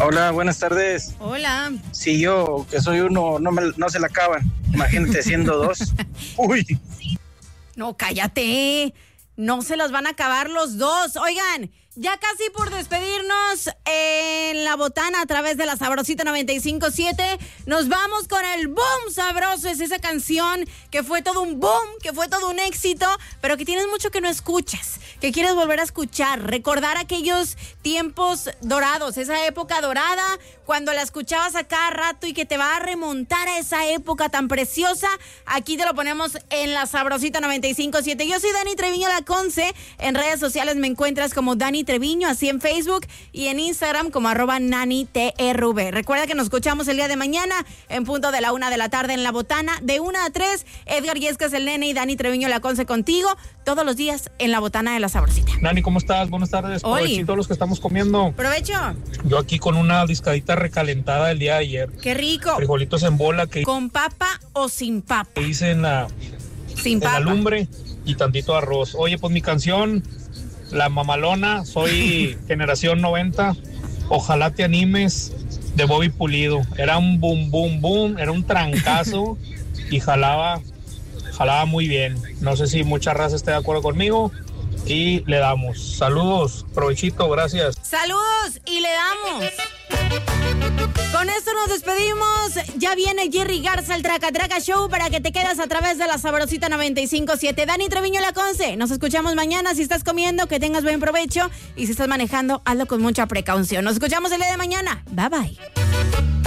Hola, buenas tardes. Hola. Si yo, que soy uno, no se la acaban. Imagínate siendo dos. Uy. No, cállate. No se los van a acabar los dos. Oigan, ya casi por despedirnos en La Botana a través de la Sabrosita 95.7. Nos vamos con el boom sabroso. Es esa canción que fue todo un boom, que fue todo un éxito, pero que tienes mucho que no escuchas, que quieres volver a escuchar, recordar aquellos tiempos dorados, esa época dorada, cuando la escuchabas a cada rato y que te va a remontar a esa época tan preciosa. Aquí te lo ponemos en la Sabrosita 95.7. Yo soy Dani Treviño La Conce. En redes sociales me encuentras como Dani Treviño, así en Facebook y en Instagram como @NaniTRV. Recuerda que nos escuchamos el día de mañana en punto de la 1 de la tarde en La Botana, de 1 a 3. Edgar Yescas, el nene, y Dani Treviño La Conce contigo todos los días en La Botana de la Sabrosita. Dani, ¿cómo estás? Buenas tardes. Provechito los que estamos comiendo. Provecho. Yo aquí con una discadita recalentada el día de ayer. Qué rico. Frijolitos en bola ¿Con papa o sin papa? que hice en la lumbre y tantito arroz. Oye, pues mi canción, La Mamalona, soy generación 90. Ojalá te animes, de Bobby Pulido. Era un boom, boom, boom, era un trancazo y jalaba muy bien. No sé si mucha raza esté de acuerdo conmigo y le damos. Saludos, provechito, gracias. Saludos y le damos. Con esto nos despedimos. Ya viene Jerry Garza, el Traca Traca Show, para que te quedes a través de la Sabrosita 95.7. Dani Treviño La Conce. Nos escuchamos mañana. Si estás comiendo, que tengas buen provecho. Y si estás manejando, hazlo con mucha precaución. Nos escuchamos el día de mañana. Bye, bye.